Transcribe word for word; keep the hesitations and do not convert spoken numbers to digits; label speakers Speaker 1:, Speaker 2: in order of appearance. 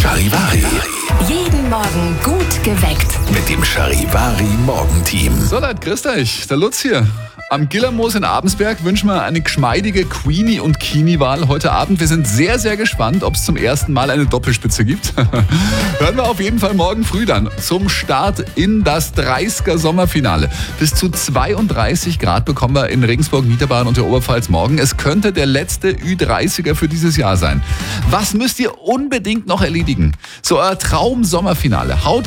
Speaker 1: Charivari.
Speaker 2: Jeden Morgen gut geweckt.
Speaker 1: Mit dem Charivari-Morgenteam.
Speaker 3: So Leute, grüßt euch, der Lutz hier. Am Gillermoos in Abensberg wünschen wir eine geschmeidige Queenie- und Kini-Wahl heute Abend. Wir sind sehr, sehr gespannt, ob es zum ersten Mal eine Doppelspitze gibt. Hören wir auf jeden Fall morgen früh dann zum Start in das dreißiger Sommerfinale. Bis zu zweiunddreißig Grad bekommen wir in Regensburg, Niederbayern und der Oberpfalz morgen. Es könnte der letzte Ü dreißiger für dieses Jahr sein. Was müsst ihr unbedingt noch erledigen? So euer Traum-Sommerfinale. Haut